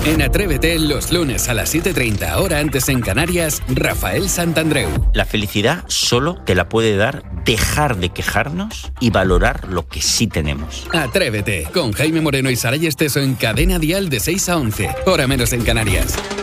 En Atrévete, los lunes a las 7:30, hora antes en Canarias, Rafael Santandreu. La felicidad solo te la puede dar dejar de quejarnos y valorar lo que sí tenemos. Atrévete, con Jaime Moreno y Saray Esteso en Cadena Dial de 6 a 11, hora menos en Canarias.